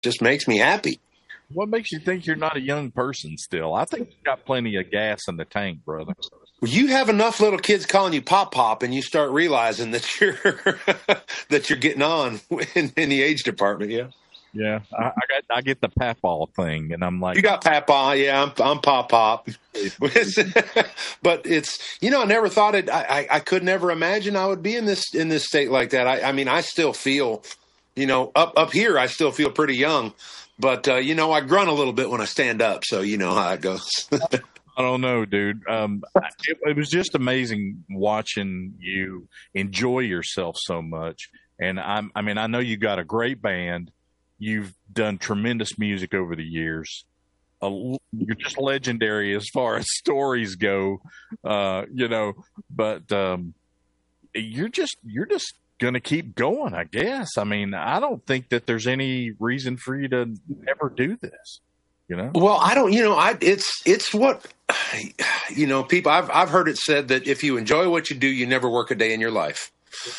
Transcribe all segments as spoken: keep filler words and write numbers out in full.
just makes me happy. What makes you think you're not a young person still? I think you've got plenty of gas in the tank, brother. Well, you have enough little kids calling you Pop Pop, and you start realizing that you're that you're getting on in, in the age department. Yeah, yeah. I, I got I get the Papal thing, and I'm like, you got Papa. Yeah, I'm I'm Pop Pop. But it's, you know, I never thought it. I, I I could never imagine I would be in this in this state like that. I, I mean, I still feel, you know, up up here, I still feel pretty young. But, uh, you know, I grunt a little bit when I stand up, so you know how it goes. I don't know, dude. Um, it, it was just amazing watching you enjoy yourself so much. And I'm, I mean, I know you got a great band. You've done tremendous music over the years. Uh, you're just legendary as far as stories go, uh, you know, but um, you're just, you're just, going to keep going, I guess. I mean, I don't think that there's any reason for you to ever do this, you know? Well, I don't, you know, I, it's, it's what, you know, people, I've, I've heard it said that if you enjoy what you do, you never work a day in your life.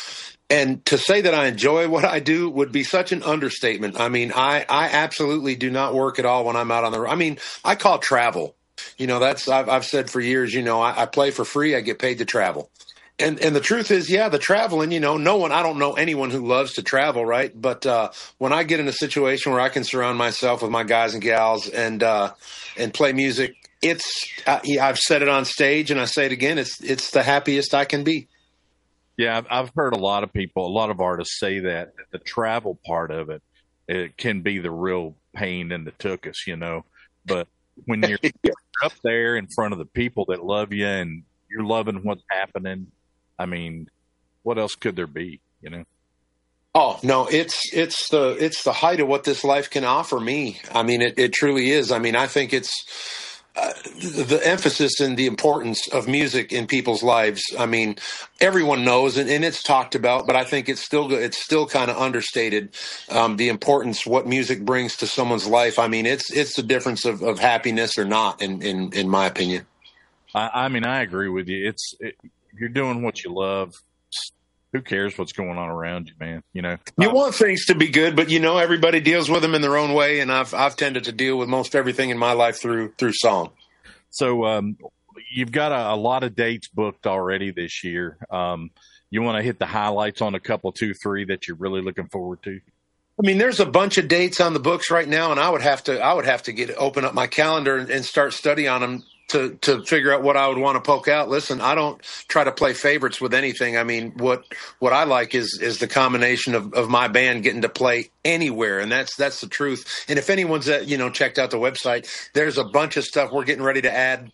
And to say that I enjoy what I do would be such an understatement. I mean, I, I absolutely do not work at all when I'm out on the road. I mean, I call travel, you know, that's, I've, I've said for years, you know, I, I play for free. I get paid to travel. And and the truth is, yeah, the traveling, you know, no one, I don't know anyone who loves to travel, right? But uh, when I get in a situation where I can surround myself with my guys and gals and uh, and play music, it's, uh, I've said it on stage and I say it again, it's it's the happiest I can be. Yeah, I've, I've heard a lot of people, a lot of artists say that, that the travel part of it, it can be the real pain in the tuchus, you know. But when you're up there in front of the people that love you and you're loving what's happening, I mean, what else could there be, you know? Oh, no, it's it's the it's the height of what this life can offer me. I mean, it, it truly is. I mean, I think it's uh, the, the emphasis and the importance of music in people's lives. I mean, everyone knows, and, and it's talked about, but I think it's still it's still kind of understated, um, the importance what music brings to someone's life. I mean, it's it's the difference of, of happiness or not, in, in, in my opinion. I, I mean, I agree with you. It's it, if you're doing what you love, who cares what's going on around you, man? You know, you want things to be good, but you know, everybody deals with them in their own way. And I've, I've tended to deal with most everything in my life through, through song. So, um, you've got a, a lot of dates booked already this year. Um, you want to hit the highlights on a couple, two, three that you're really looking forward to? I mean, there's a bunch of dates on the books right now, and I would have to, I would have to get, open up my calendar and, and start studying on them to, to figure out what I would want to poke out. Listen, I don't try to play favorites with anything. I mean, what, what I like is, is the combination of, of my band getting to play anywhere. And that's, that's the truth. And if anyone's, uh, you know, checked out the website, there's a bunch of stuff we're getting ready to add.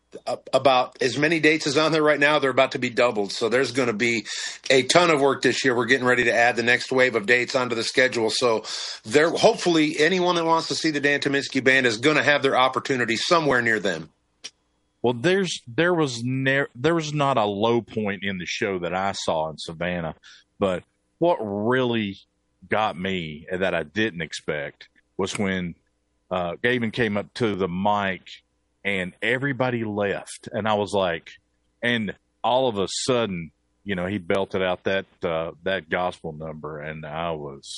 About as many dates as on there right now, they're about to be doubled. So there's going to be a ton of work this year. We're getting ready to add the next wave of dates onto the schedule. So there, hopefully anyone that wants to see the Dan Tyminski Band is going to have their opportunity somewhere near them. Well, there's, there was ne- there was not a low point in the show that I saw in Savannah, but what really got me that I didn't expect was when uh, Gavin came up to the mic and everybody left. And I was like, and all of a sudden, you know, he belted out that, uh, that gospel number. And I was,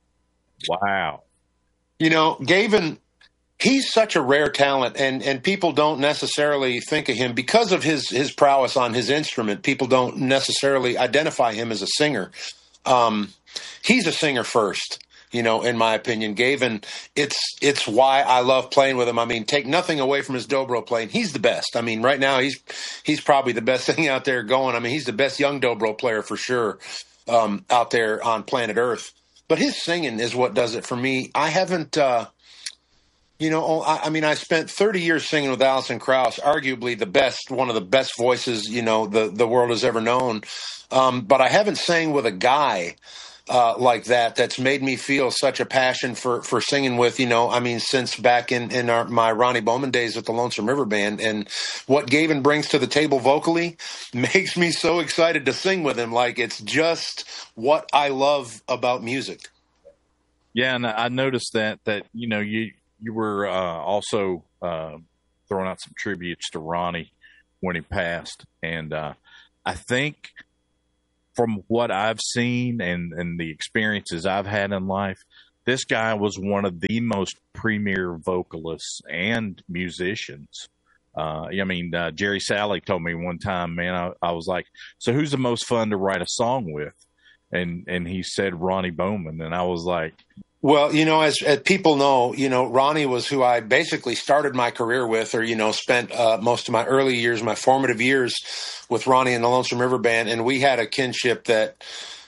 wow. You know, Gavin, he's such a rare talent, and, and people don't necessarily think of him because of his, his prowess on his instrument. People don't necessarily identify him as a singer. Um, he's a singer first. You know, in my opinion, Gavin, it's it's why I love playing with him. I mean, take nothing away from his dobro playing. He's the best. I mean, right now he's he's probably the best thing out there going. I mean, he's the best young dobro player for sure um, out there on planet Earth. But his singing is what does it for me. I haven't, uh, you know, I, I mean, I spent thirty years singing with Alison Krauss, arguably the best, one of the best voices, you know, the, the world has ever known. Um, but I haven't sang with a guy Uh, like that, that's made me feel such a passion for, for singing with, you know, I mean, since back in, in our, my Ronnie Bowman days with the Lonesome River Band. And what Gavin brings to the table vocally makes me so excited to sing with him. Like, it's just what I love about music. Yeah. And I noticed that, that, you know, you, you were uh, also uh, throwing out some tributes to Ronnie when he passed. And uh, I think, from what I've seen and, and the experiences I've had in life, this guy was one of the most premier vocalists and musicians. Uh, I mean, uh, Jerry Salley told me one time, man, I, I was like, so who's the most fun to write a song with? And, and he said Ronnie Bowman. And I was like, well, you know, as, as people know, you know, Ronnie was who I basically started my career with, or, you know, spent uh, most of my early years, my formative years with Ronnie and the Lonesome River Band. And we had a kinship that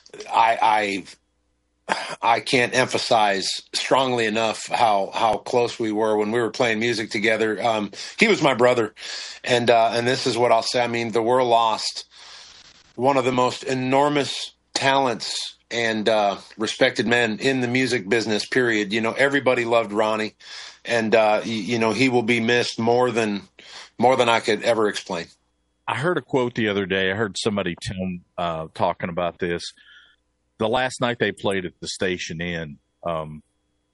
I, I, I can't emphasize strongly enough how, how close we were when we were playing music together. Um, he was my brother. And, uh, and this is what I'll say. I mean, the world lost one of the most enormous talents and uh, respected men in the music business, period. You know, everybody loved Ronnie, and uh, you, you know, he will be missed more than more than I could ever explain. I heard a quote the other day. I heard somebody tell, uh, talking about this. The last night they played at the Station Inn, um,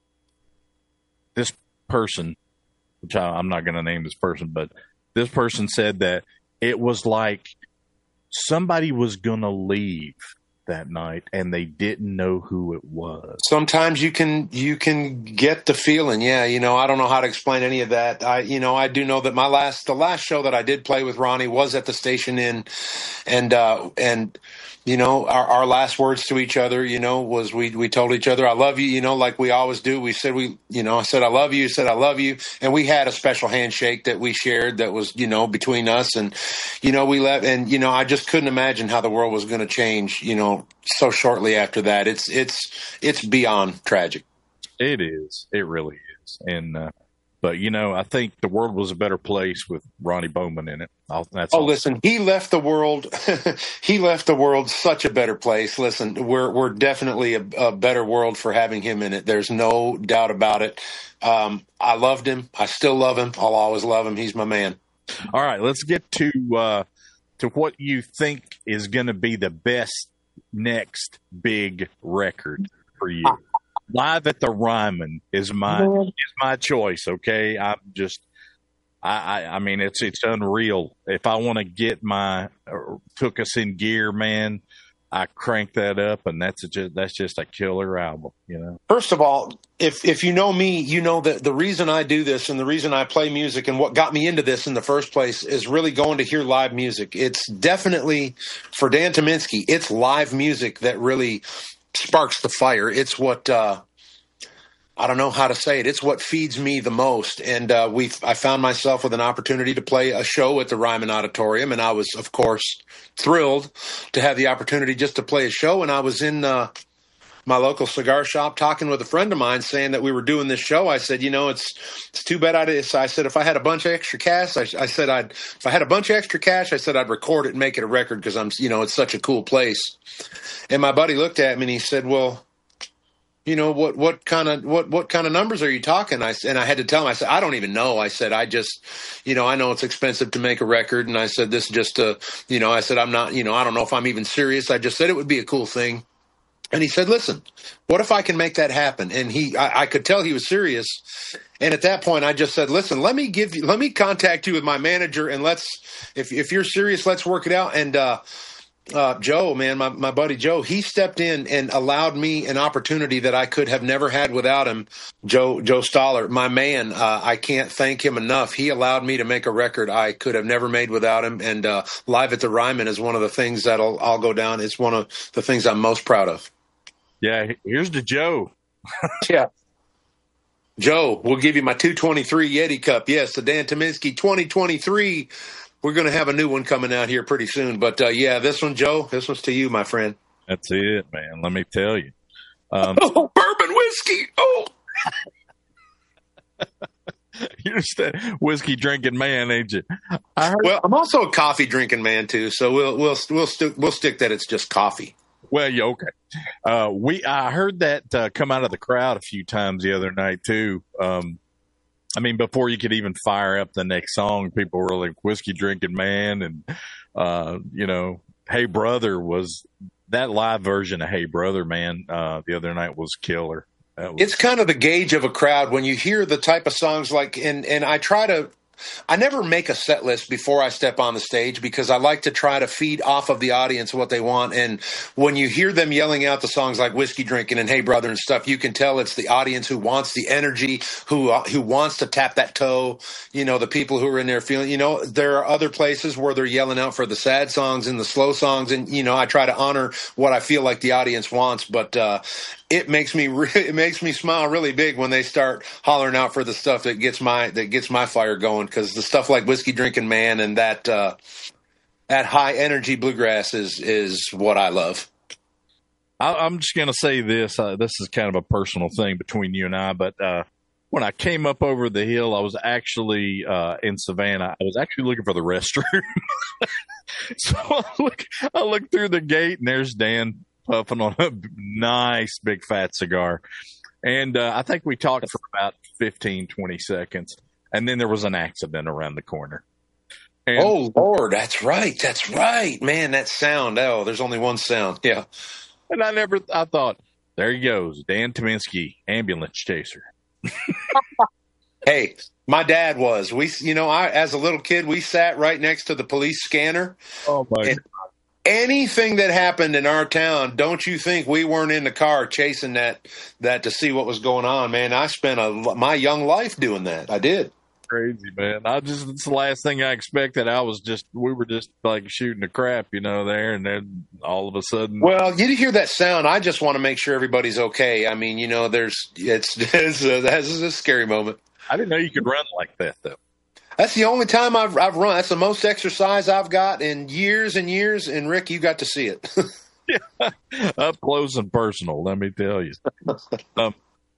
this person, which I, I'm not going to name this person, but this person said that it was like somebody was going to leave that night and they didn't know who it was. Sometimes you can you can get the feeling. Yeah, you know, I don't know how to explain any of that. I you know, I do know that my last the last show that I did play with Ronnie was at the Station Inn, and uh and you know, our, our last words to each other, you know, was we we told each other, I love you, you know, like we always do. We said we, you know, I said I love you, said I love you, and we had a special handshake that we shared that was, you know, between us, and you know, we left, and you know, I just couldn't imagine how the world was going to change, you know, so shortly after that. It's it's it's beyond tragic. It is. It really is. And uh, but you know, I think the world was a better place with Ronnie Bowman in it. I'll, that's oh, all. Listen, he left the world. he left the world such a better place. Listen, we're we're definitely a, a better world for having him in it. There's no doubt about it. Um, I loved him. I still love him. I'll always love him. He's my man. All right, let's get to uh, to what you think is going to be the best next big record for you. Live at the Ryman is my is my choice. Okay, I'm just, I, I, I mean, it's it's unreal. If I want to get my uh, Took Us in Gear, man, I crank that up, and that's a, just that's just a killer album. You know. First of all, if if you know me, you know that the reason I do this and the reason I play music and what got me into this in the first place is really going to hear live music. It's definitely for Dan Tyminski. It's live music that really sparks the fire. It's what uh, I don't know how to say it. It's what feeds me the most. And uh, we, I found myself with an opportunity to play a show at the Ryman Auditorium, and I was, of course, thrilled to have the opportunity just to play a show. And I was in uh, my local cigar shop talking with a friend of mine, saying that we were doing this show. I said, you know, it's it's too bad I did. I said, if I had a bunch of extra cash, I, I said, I'd if I had a bunch of extra cash, I said I'd record it and make it a record because I'm, you know, it's such a cool place. And my buddy looked at me and he said, well, you know, what, what kind of, what, what kind of numbers are you talking? I and I had to tell him, I said, I don't even know. I said, I just, you know, I know it's expensive to make a record. And I said, this is just a, you know, I said, I'm not, you know, I don't know if I'm even serious. I just said it would be a cool thing. And he said, listen, what if I can make that happen? And he, I, I could tell he was serious. And at that point, I just said, listen, let me give you, let me contact you with my manager. And let's, if, if you're serious, let's work it out. And, uh, Uh, Joe, man, my, my buddy Joe, he stepped in and allowed me an opportunity that I could have never had without him. Joe, Joe Stoller, my man, uh, I can't thank him enough. He allowed me to make a record I could have never made without him. And uh, Live at the Ryman is one of the things that'll I'll go down. It's one of the things I'm most proud of. Yeah, here's to Joe. Yeah. Joe, we'll give you my two twenty-three Yeti Cup. Yes, the Dan Tyminski twenty twenty-three. We're going to have a new one coming out here pretty soon. But, uh, yeah, this one, Joe, this one's to you, my friend. That's it, man. Let me tell you. Um, oh, bourbon whiskey. Oh. You're just a whiskey drinking man, ain't you? I heard- well, I'm also a coffee drinking man, too. So we'll we'll we'll, st- we'll stick that it's just coffee. Well, yeah, okay. Uh, we I heard that uh, come out of the crowd a few times the other night, too. Um I mean, before you could even fire up the next song, people were like, whiskey drinking man. And, uh, you know, Hey Brother was that live version of Hey Brother, man, uh, the other night was killer. That was- it's kind of the gauge of a crowd when you hear the type of songs like, and, and I try to, I never make a set list before I step on the stage because I like to try to feed off of the audience what they want. And when you hear them yelling out the songs like Whiskey Drinking and Hey Brother and stuff, you can tell it's the audience who wants the energy, who uh, who wants to tap that toe. You know, the people who are in there feeling, you know, there are other places where they're yelling out for the sad songs and the slow songs. And, you know, I try to honor what I feel like the audience wants. But uh, it makes me re- it makes me smile really big when they start hollering out for the stuff that gets my that gets my fire going, because the stuff like Whiskey Drinking Man and that uh, that high energy bluegrass is is what I love. I, I'm just gonna say this. Uh, this is kind of a personal thing between you and I, but uh, when I came up over the hill, I was actually uh, in Savannah. I was actually looking for the restroom. So I look, I look through the gate, and there's Dan puffing on a nice big fat cigar. And uh, I think we talked for about fifteen, twenty seconds. And then there was an accident around the corner. And, oh, Lord, that's right. That's right. Man, that sound. Oh, there's only one sound. Yeah. And I never, I thought, there he goes, Dan Tyminski, ambulance chaser. Hey, my dad was. We, you know, I as a little kid, we sat right next to the police scanner. Oh, my God. Anything that happened in our town, don't you think we weren't in the car chasing that that to see what was going on, man? I spent a, my young life doing that. I did. Crazy, man. I just, it's the last thing I expected. I was just, we were just like shooting the crap, you know, there. And then all of a sudden. Well, you hear that sound. I just want to make sure everybody's okay. I mean, you know, there's, it's, it's a, that's a scary moment. I didn't know you could run like that, though. That's the only time I've, I've run. That's the most exercise I've got in years and years. And Rick, you got to see it. Yeah, up close and personal, let me tell you. Um,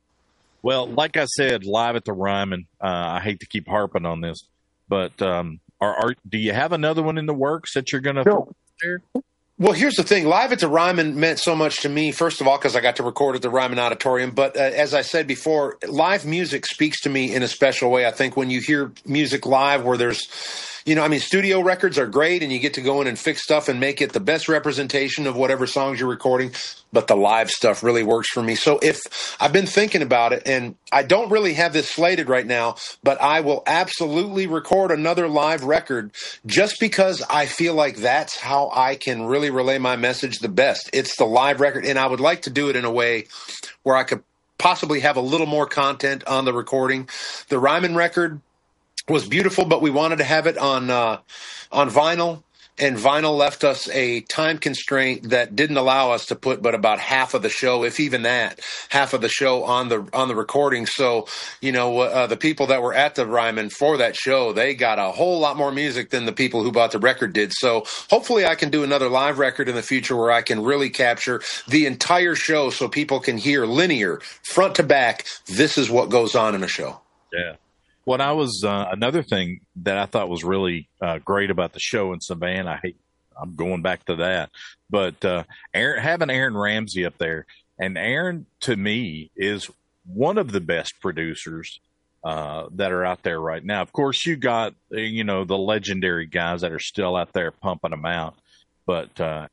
well, like I said, live at the Ryman, uh, I hate to keep harping on this, but um, are, are do you have another one in the works that you're going to no. there? Well, here's the thing. Live at the Ryman meant so much to me, first of all, because I got to record at the Ryman Auditorium. But uh, as I said before, live music speaks to me in a special way. I think when you hear music live where there's, you know, I mean, studio records are great and you get to go in and fix stuff and make it the best representation of whatever songs you're recording. But the live stuff really works for me. So if I've been thinking about it, and I don't really have this slated right now, but I will absolutely record another live record just because I feel like that's how I can really relay my message the best. It's the live record. And I would like to do it in a way where I could possibly have a little more content on the recording. The Ryman record was beautiful, but we wanted to have it on uh, on vinyl. And vinyl left us a time constraint that didn't allow us to put but about half of the show, if even that, half of the show on the on the recording. So, you know, uh, the people that were at the Ryman for that show, they got a whole lot more music than the people who bought the record did. So hopefully I can do another live record in the future where I can really capture the entire show so people can hear linear, front to back, this is what goes on in a show. Yeah. What I was, uh, another thing that I thought was really uh, great about the show in Savannah, I hate, I'm going back to that, but uh, Aaron, having Aaron Ramsey up there, and Aaron, to me, is one of the best producers uh, that are out there right now. Of course, you got, you know, the legendary guys that are still out there pumping them out, but uh,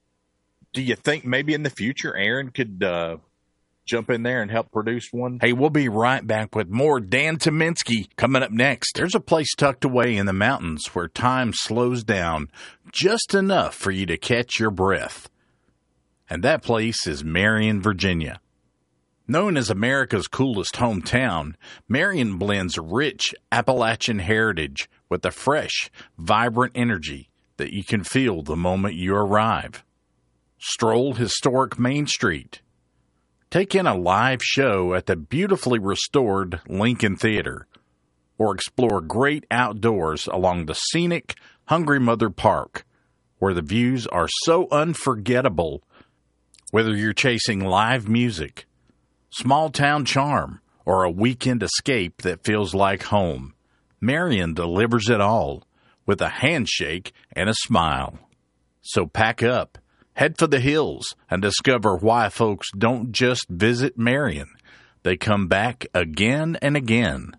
do you think maybe in the future Aaron could uh, jump in there and help produce one? Hey, we'll be right back with more Dan Tyminski coming up next. There's a place tucked away in the mountains where time slows down just enough for you to catch your breath. And that place is Marion, Virginia. Known as America's coolest hometown, Marion blends rich Appalachian heritage with a fresh, vibrant energy that you can feel the moment you arrive. Stroll historic Main Street. Take in a live show at the beautifully restored Lincoln Theater, or explore great outdoors along the scenic Hungry Mother Park, where the views are so unforgettable. Whether you're chasing live music, small-town charm, or a weekend escape that feels like home, Marion delivers it all with a handshake and a smile. So pack up. Head for the hills and discover why folks don't just visit Marion. They come back again and again.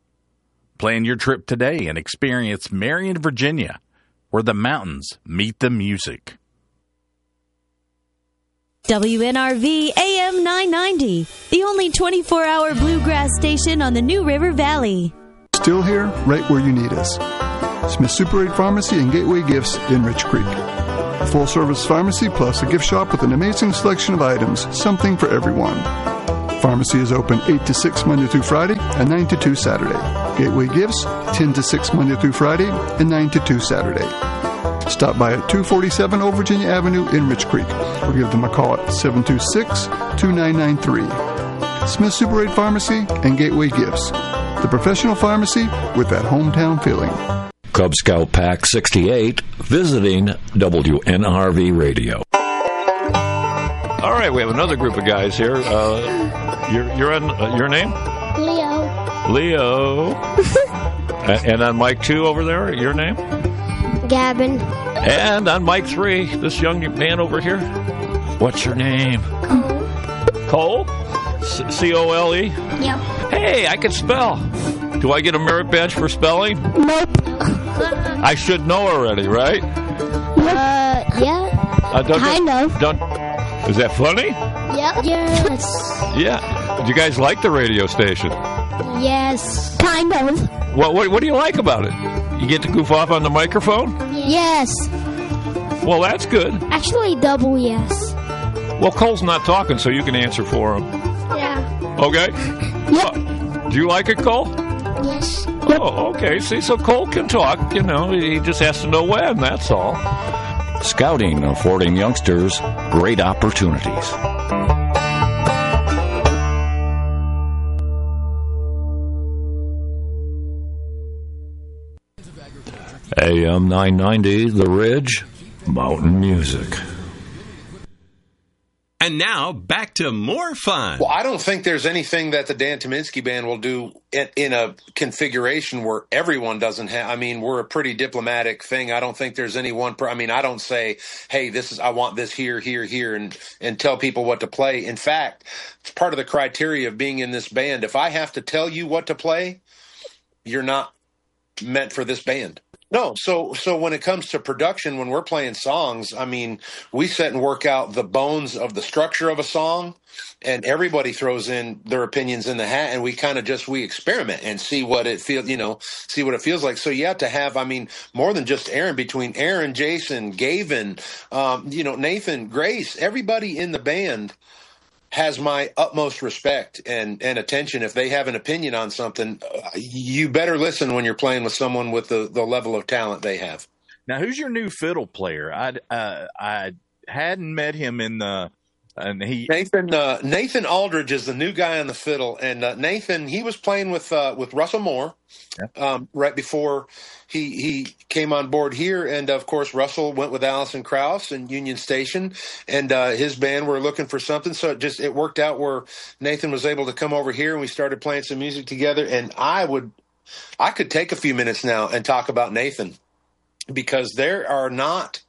Plan your trip today and experience Marion, Virginia, where the mountains meet the music. W N R V A M nine ninety, the only twenty-four hour bluegrass station on the New River Valley. still here, right where you need us. Smith Super eight Pharmacy and Gateway Gifts in Rich Creek. A full-service pharmacy plus a gift shop with an amazing selection of items, something for everyone. Pharmacy is open eight to six Monday through Friday and nine to two Saturday. Gateway Gifts, ten to six Monday through Friday and nine to two Saturday. Stop by at two forty-seven Old Virginia Avenue in Rich Creek or give them a call at seven two six, two nine nine three. Smith Super eight Pharmacy and Gateway Gifts, the professional pharmacy with that hometown feeling. Cub Scout Pack sixty-eight, visiting W N R V Radio. All right, we have another group of guys here. Uh, you're, you're on uh, your name? Leo. Leo. and, and on mic two over there, your name? Gavin. And on mic three, this young man over here. What's your name? Cole. Cole? C O L E? Yep. Hey, I can spell. Do I get a merit badge for spelling? Nope. I should know already, right? Uh, yeah. Uh, don't, kind of. Don't, is that funny? Yep. Yes. Yeah. Do you guys like the radio station? Yes. Kind of. What, what What do you like about it? You get to goof off on the microphone? Yes. Well, that's good. Actually, double yes. Well, Cole's not talking, so you can answer for him. Yeah. Okay? Yep. Uh, do you like it, Cole? Yes. Yep. Oh, okay. See, so Cole can talk, you know. He just has to know when, that's all. Scouting affording youngsters great opportunities. A M nine ninety, The Ridge, Mountain Music. And now, back to more fun. Well, I don't think there's anything that the Dan Tyminski Band will do in, in a configuration where everyone doesn't have. I mean, we're a pretty diplomatic thing. I don't think there's any one. Per, I mean, I don't say, "Hey, this is I want this here, here, here," and and tell people what to play. In fact, it's part of the criteria of being in this band. If I have to tell you what to play, you're not meant for this band. No, so so when it comes to production, when we're playing songs, I mean, we sit and work out the bones of the structure of a song, and everybody throws in their opinions in the hat, and we kind of just we experiment and see what it feels, you know, see what it feels like. So you have to have, I mean, more than just Aaron. Between Aaron, Jason, Gavin, um, you know, Nathan, Grace, everybody in the band has my utmost respect and, and attention. If they have an opinion on something, uh, you better listen when you're playing with someone with the, the level of talent they have. Now, who's your new fiddle player? I uh, I hadn't met him in the and he Nathan uh, Nathan Aldridge is the new guy on the fiddle, and uh, Nathan he was playing with uh, with Russell Moore yeah. um, right before he he came on board here, and of course Russell went with Allison Krauss and Union Station, and uh, his band were looking for something, so it just it worked out where Nathan was able to come over here, and we started playing some music together. And I would I could take a few minutes now and talk about Nathan, because there are not.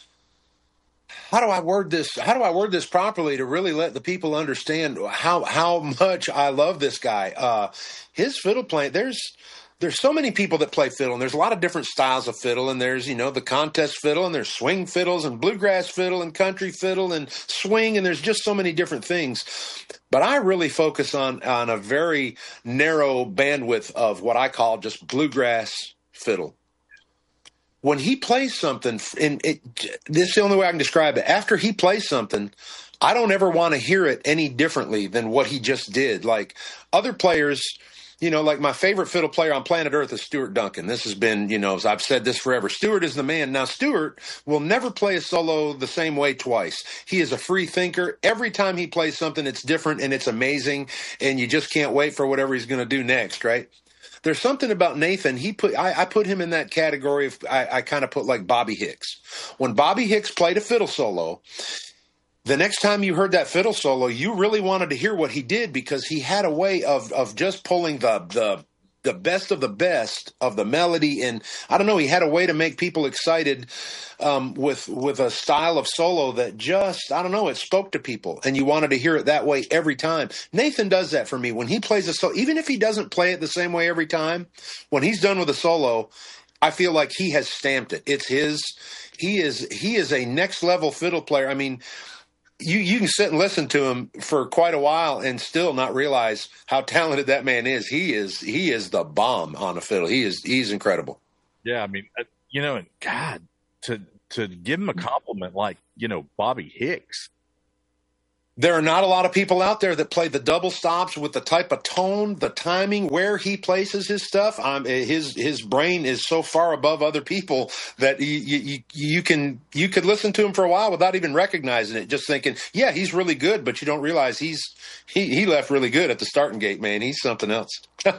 How do I word this? How do I word this properly to really let the people understand how how much I love this guy? Uh, his fiddle playing. There's there's so many people that play fiddle, and there's a lot of different styles of fiddle. And there's you know the contest fiddle, and there's swing fiddles, and bluegrass fiddle, and country fiddle, and swing, and there's just so many different things. But I really focus on on a very narrow bandwidth of what I call just bluegrass fiddle. When he plays something, and it, this is the only way I can describe it. After he plays something, I don't ever want to hear it any differently than what he just did. Like other players, you know, like my favorite fiddle player on planet Earth is Stuart Duncan. This has been, you know, I've said this forever. Stuart is the man. Now, Stuart will never play a solo the same way twice. He is a free thinker. Every time he plays something, it's different and it's amazing, and you just can't wait for whatever he's going to do next, right? There's something about Nathan. He put I, I put him in that category of I, I kind of put like Bobby Hicks. When Bobby Hicks played a fiddle solo, the next time you heard that fiddle solo, you really wanted to hear what he did, because he had a way of of just pulling the the the best of the best of the melody, and I don't know, he had a way to make people excited um, with with a style of solo that just, I don't know, it spoke to people, and you wanted to hear it that way every time. Nathan does that for me. When he plays a solo, even if he doesn't play it the same way every time, when he's done with a solo, I feel like he has stamped it. It's his. He is he is a next level fiddle player. I mean, you, you can sit and listen to him for quite a while and still not realize how talented that man is. He is he is the bomb on a fiddle. He is he's incredible. Yeah, I mean, you know, and God, to to give him a compliment like, you know, Bobby Hicks. There are not a lot of people out there that play the double stops with the type of tone, the timing, where he places his stuff. Um, his his brain is so far above other people that you, you you can you could listen to him for a while without even recognizing it, just thinking, yeah, he's really good, but you don't realize he's he he left really good at the starting gate, man. He's something else.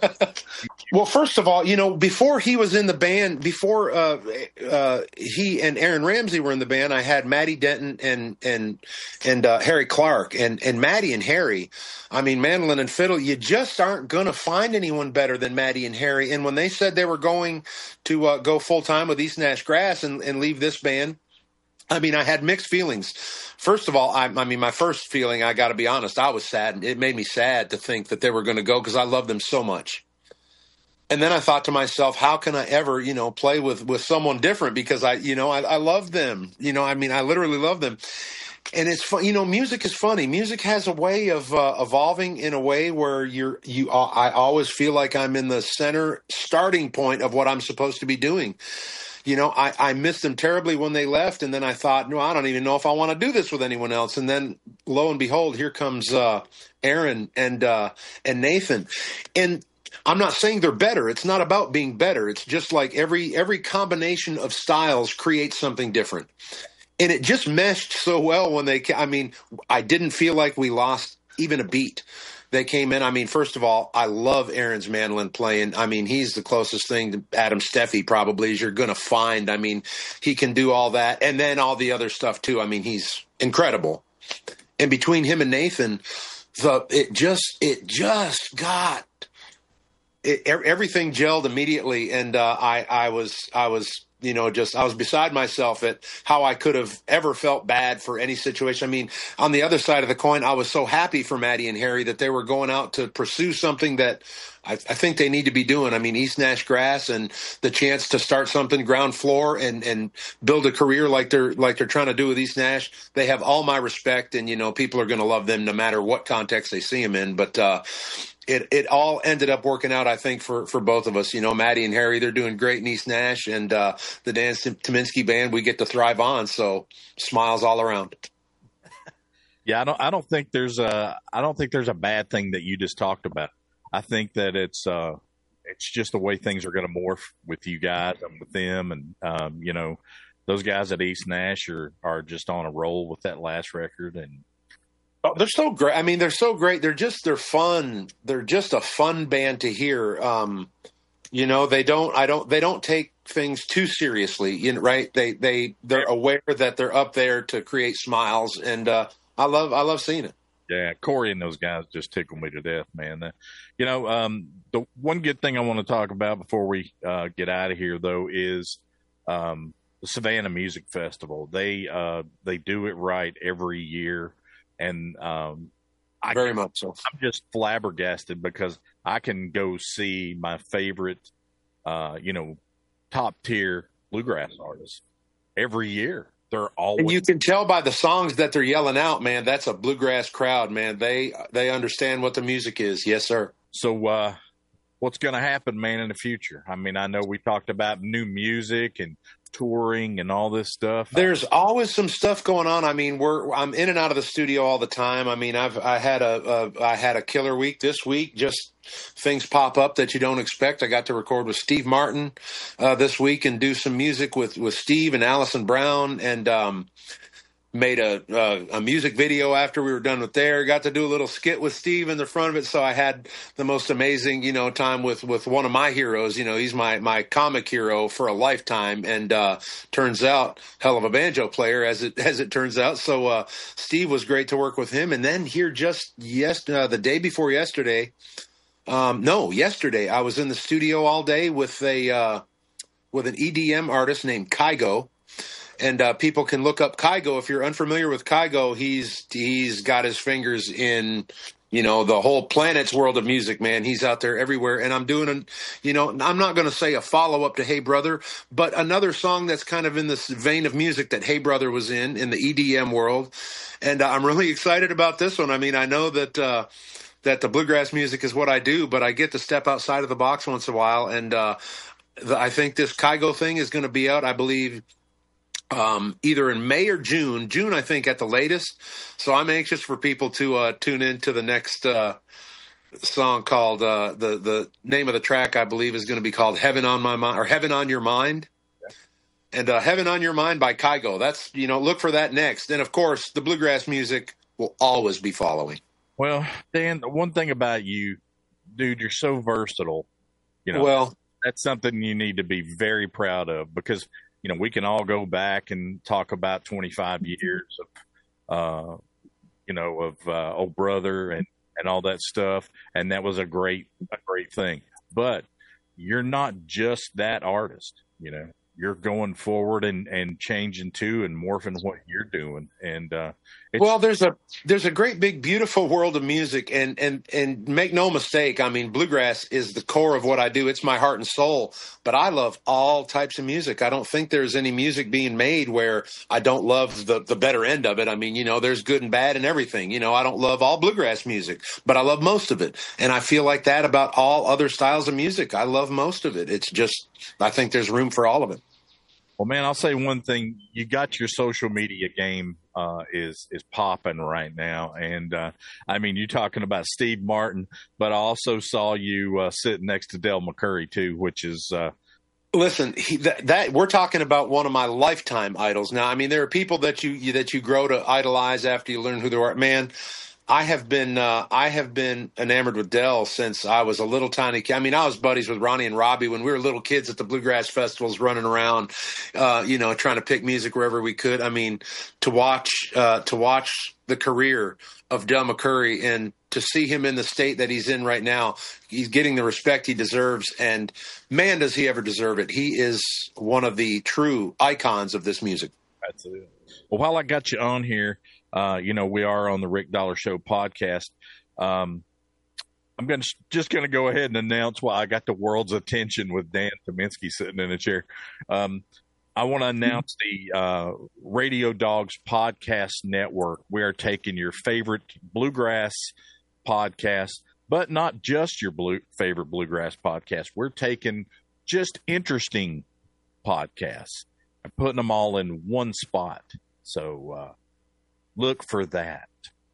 Well, first of all, you know, before he was in the band, before uh, uh, he and Aaron Ramsey were in the band, I had Matty Denton and and and uh, Harry Clark. And and Matty and Harry, I mean, mandolin and fiddle, you just aren't going to find anyone better than Matty and Harry. And when they said they were going to uh, go full-time with East Nash Grass and, and leave this band, I mean, I had mixed feelings. First of all, I, I mean, my first feeling, I got to be honest, I was sad. It made me sad to think that they were going to go because I love them so much. And then I thought to myself, how can I ever, you know, play with, with someone different? Because I, you know, I, I love them. You know, I mean, I literally love them. And it's fun, you know, music is funny. Music has a way of uh, evolving in a way where you're, you, uh, I always feel like I'm in the center starting point of what I'm supposed to be doing. You know, I, I missed them terribly when they left. And then I thought, no, I don't even know if I want to do this with anyone else. And then lo and behold, here comes uh, Aaron and, uh, and Nathan. And I'm not saying they're better. It's not about being better. It's just like every, every combination of styles creates something different. And it just meshed so well when they – I mean, I didn't feel like we lost even a beat. They came in. I mean, first of all, I love Aaron's mandolin playing. I mean, he's the closest thing to Adam Steffi probably as you're going to find. I mean, he can do all that. And then all the other stuff too. I mean, he's incredible. And between him and Nathan, the it just it just got it, – everything gelled immediately. And uh, I, I was I was – You know, just I was beside myself at how I could have ever felt bad for any situation. I mean, on the other side of the coin, I was so happy for Matty and Harry that they were going out to pursue something that I, I think they need to be doing. I mean, East Nash Grass and the chance to start something ground floor and, and build a career like they're like they're trying to do with East Nash. They have all my respect, and you know, people are going to love them no matter what context they see them in. But uh, It it all ended up working out, I think, for, for both of us. You know, Matty and Harry, they're doing great in East Nash, and uh, the Dan Tyminski band, we get to thrive on. So smiles all around. Yeah, I don't I don't think there's a I don't think there's a bad thing that you just talked about. I think that it's uh it's just the way things are going to morph with you guys and with them, and um, you know, those guys at East Nash are are just on a roll with that last record. And Oh, they're so great. I mean, they're so great. They're just, they're fun. They're just a fun band to hear. Um, you know, they don't, I don't, they don't take things too seriously, you know, right? They, they, they're aware that they're up there to create smiles. And, uh, I love, I love seeing it. Yeah. Corey and those guys just tickle me to death, man. Uh, you know, um, the one good thing I want to talk about before we, uh, get out of here though is, um, the Savannah Music Festival. They, uh, they do it right every year. And um, I very can, much so. I'm just flabbergasted because I can go see my favorite, uh, you know, top tier bluegrass artists every year. They're always. And you can tell by the songs that they're yelling out, man. That's a bluegrass crowd, man. They they understand what the music is. Yes, sir. So uh, what's going to happen, man, in the future? I mean, I know we talked about new music and touring and all this stuff. There's always some stuff going on. I mean, we're I'm in and out of the studio all the time. I mean, I've I had a, a I had a killer week this week. Just things pop up that you don't expect. I got to record with Steve Martin uh, this week and do some music with with Steve and Allison Brown, and um, made a uh, a music video after we were done with there. Got to do a little skit with Steve in the front of it. So I had the most amazing, you know, time with, with one of my heroes. You know, he's my, my comic hero for a lifetime. And uh, turns out, hell of a banjo player as it as it turns out. So uh, Steve was great to work with him. And then here just yes, uh, the day before yesterday, um, no, yesterday I was in the studio all day with a uh, with an E D M artist named Kygo. And uh, people can look up Kygo. If you're unfamiliar with Kygo, he's he's got his fingers in You know, the whole planet's world of music, man. He's out there everywhere. And I'm doing, a, you know, I'm not going to say a follow-up to Hey Brother, but another song that's kind of in this vein of music that Hey Brother was in, in the E D M world. And uh, I'm really excited about this one. I mean, I know that uh, that the bluegrass music is what I do, but I get to step outside of the box once in a while. And uh, the, I think this Kygo thing is going to be out, I believe, Um, either in May or June, June, I think at the latest. So I'm anxious for people to uh, tune in to the next uh, song called, uh, the, the name of the track, I believe, is going to be called Heaven on My Mind, or Heaven on Your Mind. And uh, Heaven on Your Mind by Kygo. That's, you know, look for that next. And of course, the bluegrass music will always be following. Well, Dan, one thing about you, dude, you're so versatile. You know, well, that's something you need to be very proud of, because you know, we can all go back and talk about twenty-five years of, uh, you know, of uh, old brother and, and all that stuff. And that was a great, a great thing. But you're not just that artist, you know, you're going forward and, and changing too and morphing what you're doing. And, uh, it's, well, there's a, there's a great big, beautiful world of music, and, and, and make no mistake. I mean, bluegrass is the core of what I do. It's my heart and soul, but I love all types of music. I don't think there's any music being made where I don't love the, the better end of it. I mean, you know, there's good and bad and everything. You know, I don't love all bluegrass music, but I love most of it. And I feel like that about all other styles of music. I love most of it. It's just, I think there's room for all of it. Well, man, I'll say one thing. You got your social media game uh, is is popping right now. And, uh, I mean, you're talking about Steve Martin, but I also saw you uh, sitting next to Del McCoury, too, which is uh, – Listen, he, that, that we're talking about one of my lifetime idols. Now, I mean, there are people that you, you that you grow to idolize after you learn who they are. Man, I have been uh, I have been enamored with Del since I was a little tiny kid. I mean, I was buddies with Ronnie and Robbie when we were little kids at the bluegrass festivals, running around, uh, you know, trying to pick music wherever we could. I mean, to watch uh, to watch the career of Del McCoury and to see him in the state that he's in right now, he's getting the respect he deserves. And man, does he ever deserve it. He is one of the true icons of this music. That's it. Well, while I got you on here, Uh, you know, we are on the Rick Dollar Show podcast. Um, I'm going to just going to go ahead and announce why I got the world's attention with Dan Tyminski sitting in a chair. Um, I want to announce the uh, Radio Dogs Podcast Network. We are taking your favorite bluegrass podcast, but not just your blue, favorite bluegrass podcast. We're taking just interesting podcasts and putting them all in one spot. So, uh, look for that.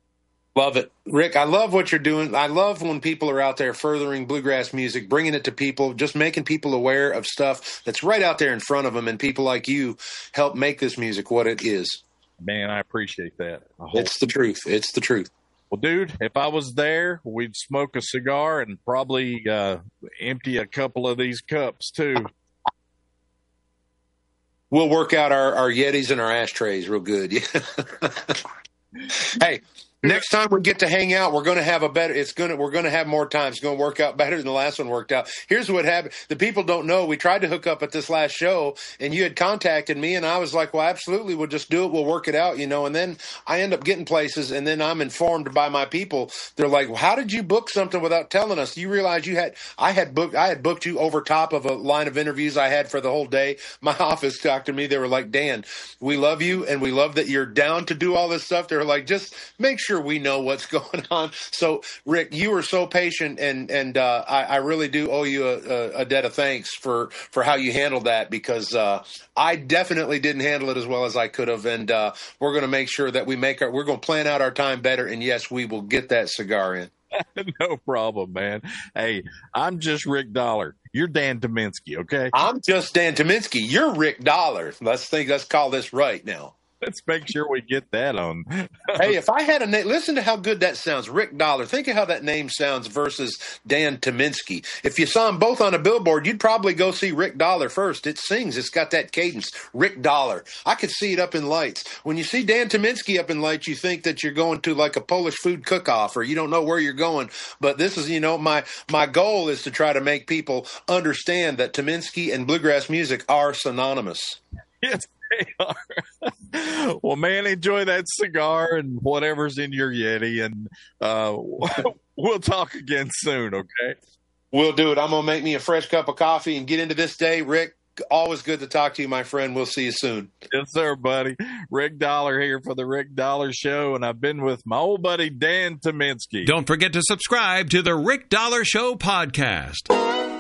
Love it. Rick, I love what you're doing. I love when people are out there furthering bluegrass music, bringing it to people, just making people aware of stuff that's right out there in front of them, and people like you help make this music what it is. Man, I appreciate that. It's the truth. It's the truth. Well, dude, if I was there, we'd smoke a cigar and probably uh, empty a couple of these cups, too. We'll work out our, our Yetis and our ashtrays real good. Hey, next time we get to hang out, we're going to have a better, it's going to, we're going to have more time. It's going to work out better than the last one worked out. Here's what happened. The people don't know. We tried to hook up at this last show and you had contacted me and I was like, well, absolutely. We'll just do it. We'll work it out, you know, and then I end up getting places and then I'm informed by my people. They're like, well, how did you book something without telling us? You realize you had, I had booked, I had booked you over top of a line of interviews I had for the whole day. My office talked to me. They were like, Dan, we love you and we love that you're down to do all this stuff. They're like, just make sure we know what's going on. So, Rick, you were so patient, and and uh, I, I really do owe you a, a, a debt of thanks for, for how you handled that, because uh, I definitely didn't handle it as well as I could have, and uh, we're going to make sure that we make our, we're going to plan out our time better, and yes, we will get that cigar in. No problem, man. Hey, I'm just Rick Dollar. You're Dan Tyminski, okay? I'm just Dan Tyminski. You're Rick Dollar. Let's think. Let's call this right now. Let's make sure we get that on. Hey, if I had a name, listen to how good that sounds. Rick Dollar. Think of how that name sounds versus Dan Tyminski. If you saw them both on a billboard, you'd probably go see Rick Dollar first. It sings. It's got that cadence. Rick Dollar. I could see it up in lights. When you see Dan Tyminski up in lights, you think that you're going to like a Polish food cook-off, or you don't know where you're going. But this is, you know, my, my goal is to try to make people understand that Tyminski and bluegrass music are synonymous. Yes, they are. Well, man, enjoy that cigar and whatever's in your Yeti, and uh, we'll talk again soon, okay? We'll do it. I'm going to make me a fresh cup of coffee and get into this day. Rick, always good to talk to you, my friend. We'll see you soon. Yes, sir, buddy. Rick Dollar here for the Rick Dollar Show, and I've been with my old buddy Dan Tominski. Don't forget to subscribe to the Rick Dollar Show podcast.